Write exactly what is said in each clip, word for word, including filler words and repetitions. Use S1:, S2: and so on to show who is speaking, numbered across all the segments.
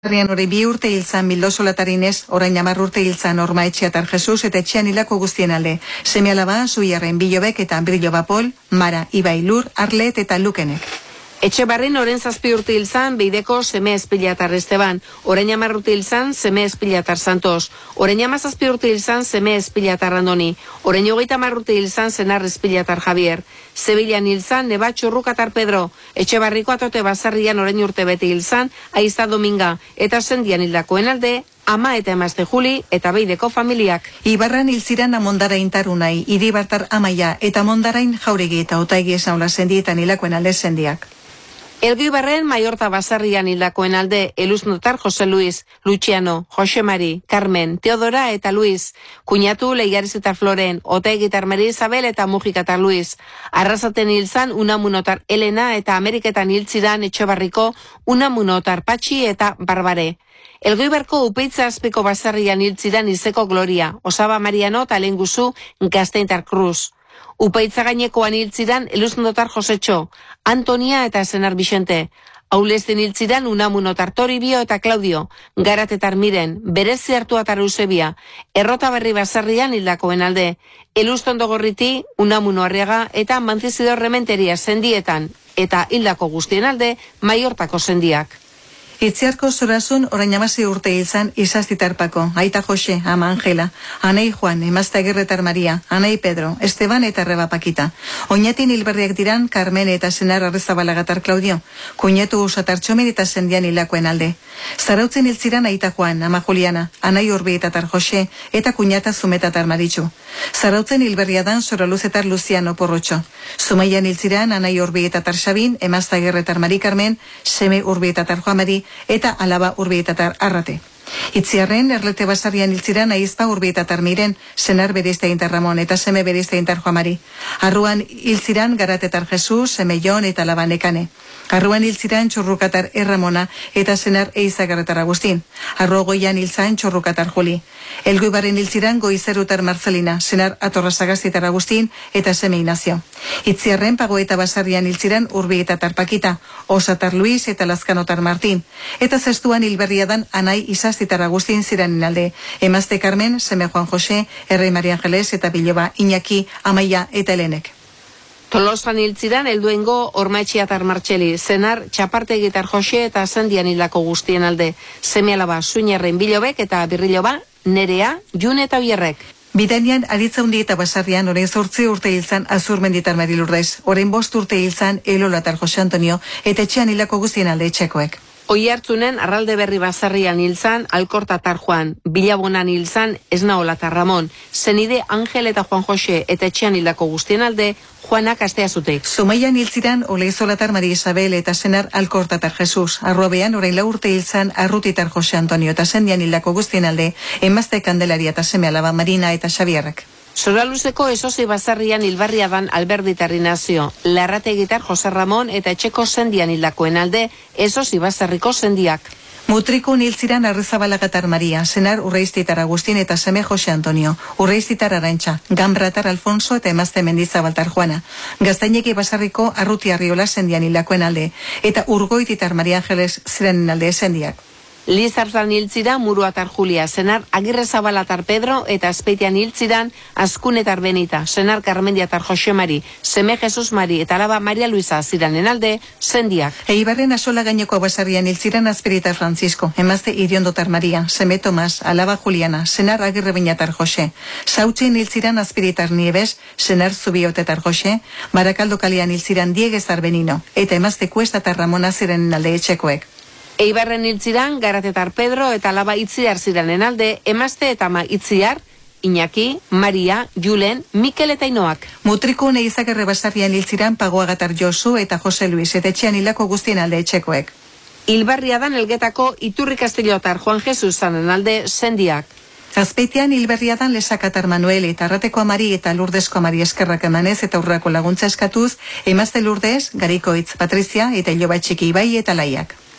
S1: Herrian hori bi urte hilzan Mildosolatarinez, orain hamar urte hilzan Orma Etxeatar Jesus eta etxean hilako guztien alde. Seme alaba, Zuiarren Bilobek eta Brillo Bapol, Mara, Ibai, Lur, Arlet eta Lukenek.
S2: Etxebarrin oren zazpi urte hilzan Beideko Seme Espilatar Esteban, orain hamar urte hilzan Seme Espilatar Santos, orain hamazazpi urte hilzan Seme Espilatar Andoni, orain hogeita hamar urte hilzan Senar Espilatar Javier, Sevillan hilzan Neba Txurrukatar Pedro, Etxebarriko Atote Basarrian orain urte bete hilzan Aiza Dominga, eta Sendian hildakoen alde, ama eta emazte Juli eta Beideko familiak.
S1: Ibarran hilziran Amondarain Tarunai, Iribartar Amaia eta Amondarain Jauregi eta Otaigi esaula sendietan hilakoen alde sendiak.
S2: Elgoibarren Maiorta Basarrian hildakoen alde Eluz Notar Jose Luis, Luciano, Jose Mari, Carmen, Teodora eta Luis, Kuñatu Leigariz eta Floren, Otaigitar Mari Isabel eta Mujikatar Luis, Arrasaten hilzan Unamunotar Elena eta Ameriketan hiltziran Etxebarriko Unamunotar Patxi eta Barbare. Elgoibarko Upeitza Azpiko Basarrian hiltziran Izeko Gloria, Osaba Mariano eta Lenguzu Gazteintar Cruz. Upaitza gainekoan hiltziran Eluz Notar Josetxo, Antonia eta Senar Bixente. Aulezten hiltziran Unamunotar Toribio eta Claudio, Garatetar Miren, Berezi Artuatar Eusebia, Errota Berri Basarrian hildakoen alde, Eluz Tondogorriti, Unamuno Arriaga eta Mantzizidor Rementeria sendietan, eta hildako guztien alde, Maiortako sendiak.
S1: Itziarko Zorazun orain amasi urte hilzan Izaztitarpako, Aita Jose, ama Angela, Anei Juan, emazta Gerretar Maria, Anei Pedro, Esteban eta Reba Pakita. Oñatin hilberriak diran Carmen eta Senar Arrezabalagatar Claudio, Kuñetu Usatar Txomin eta Sendian hilakoen alde. Zarautzen hiltziran Aita Juan, ama Juliana, Anai Urbietatar Jose eta Kuñata Zumetatar Maritxu. Zarautzen hilberriadan Zoraluzetar Luciano Porrotxo. Zumaian hiltziran Anai Urbietatar Xabin, emazta Gerretar Mari Carmen, Seme Urbietatar Juan Mari, eta alaba Urbietatar Arrate. Itziarren, Erlete Basarrian hiltziran Aizpa Urbietatar Miren, Senar Berizteintar Ramon eta Seme Berizteintar Joamari. Arruan hiltziran Garatetar Jesus, Seme Jon eta alaba Nekane. Arruan hiltziran Txurrukatar Erramona eta Senar Eiza Garretar Agustin. Arro goian hiltzan Txurrukatar Juli. Elgoibarren hiltziran Goizerutar Marcelina, Senar Atorrazagazitar Agustin eta Seme Inazio. Itziarren Pagoeta Basarrian hiltziran Urbietatar Pakita, Osatar Luis eta Lazkanotar Martin. Eta zestuan hilberriadan Anai Izaztitar Agustin ziranen alde, emazte Carmen, Seme Juan Jose, Errei Maria Angeles eta Biloba, Iñaki, Amaia eta Helenek.
S2: Tolosan hiltziran helduengo Orma Etxeatar Martxeli, Senar Txapartegitar Jose eta Sendian hildako guztien alde, Seme alaba Zuinerren Bilobek eta Birriloba, Nerea, Jun eta Bierrek.
S1: Bidanian aritza hundi eta Basarrian orain zortzi urte hilzan Azurmenditar Mari Lourdes, orain bost urte hilzan Elolatar Jose Antonio eta etxean hildako guztien alde etxekoek.
S2: Oihartzunen Arralde Berri Basarrian hilzan Alkortatar Juan, Bilabonan hilzan Esnaolatar Ramon, Zenide Angel eta Juan Jose eta etxean hildako guztien alde Juanak Asteazutek.
S1: Zumaian hiltziran Oleizolatar Mari Isabel eta Senar Alkortatar Jesus. Arrobean orain lau urte hilzan Arrutitar Jose Antonio eta Sendian hildako guztien alde emazte Kandelaria eta Seme alaba Marina eta Xabierrek.
S2: Zoraluzeko Esosi Basarrian hilbarriadan Alberditar Inazio, Larrategitar Jose Ramon eta etxeko Sendian hildakoen alde Esosi Basarriko sendiak.
S1: Mutrikun hiltziran Arrezabalagatar Maria, Senar Urreiztitar Agustin eta Seme Jose Antonio, Urreiztitar Arantxa, Gambratar Alfonso eta emazte Mendizabaltar Juana, Gaztaineki Basarriko Arruti Arriola sendian hildakoen alde, eta Urgoititar Maria Angeles ziranen alde sendiak.
S2: Lizarzan hiltzira Muruatar Julia, Senar Agirrezabalatar Pedro eta Azpeitian hiltziran Azkunetar Benita, Senar Carmendiatar Jose Mari, Seme Jesus Mari eta alaba Maria Luisa ziranen alde sendiak.
S1: Eibarren Asola gaineko Basarrian hiltziran Azpiritar Francisco, emazte Iriondotar Maria, Seme Tomas, alaba Juliana, Senar Agirrebeñatar Jose, Sautzin hiltziran Azpiritar Nieves, Senar Zubiotetar Jose, Barakaldo kalean hiltziran Diegezar Benino eta emazte Kuestatar Ramona ziranen alde etxekoek.
S2: Eibarren hiltziran Garatetar Pedro eta alaba Itziar ziranen alde, emazte eta ama Itziar, Iñaki, Maria, Julen, Mikel eta Inoak.
S1: Mutrikun Eizagerre Basarrian hiltziran Pagoagatar Josu eta Jose Luis eta etxean hildako guztien alde etxekoek.
S2: Hilbarriadan Elgetako Iturri Kastillotar Juan Jesus zanen alde sendiak.
S1: Azpeitian hilberriadan Lesakatar Manuel eta Arrateko Amari eta Lurdesko Amari eskerrak emanez eta aurrako laguntza eskatuz, emazte Lourdes, Garikoitz Patrizia eta Iloba Txiki Ibai eta Laiak.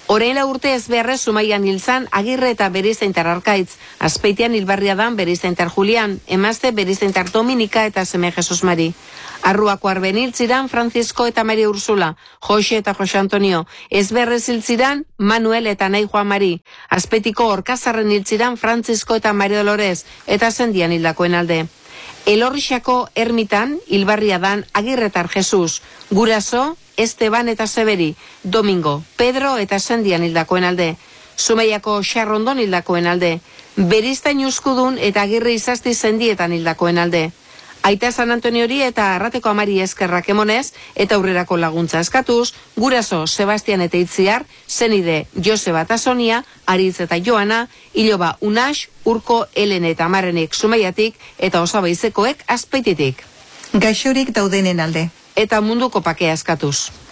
S2: Orain la urte ez beharrez Zumaian hilzan Agirre eta Beriztaintar Arkaitz, Azpeitian hilbarriadan Beriztaintar Julian, emazte Beriztaintar Dominika eta seme Jesus Mari. Arruako arben hiltziran Francisco eta Maria Ursula, Jose eta Jose Antonio, ez beharrez hiltziran Manuel eta Nahi Juan Mari, Azpetiko Orkazarren hiltziran Francisco eta Maria Dolores, eta Zendian hildakoen alde. Elorrixako ermitan hilbarriadan Agirretar Jesus, Guraso, Esteban eta Zeberi, Domingo, Pedro eta Zendian hildakoen alde, Zumaiako Xarrondon hildakoen alde, Beriztain Uzkudun eta Agirre Izazti Zendietan hildakoen alde. Aita San Antoniori eta Arrateko Amari eskerrak emonez eta aurrerako laguntza eskatuz, Guraso Sebastian eta Itziar, zenide Joseba eta Sonia, Aritz eta Joana, Iloba Unax, Urko Elene eta Marrenik Zumaiatik eta Osabaizekoek Azpeititik.
S1: Gaixorik daudenen alde.
S2: Eta munduko pakea eskatuz.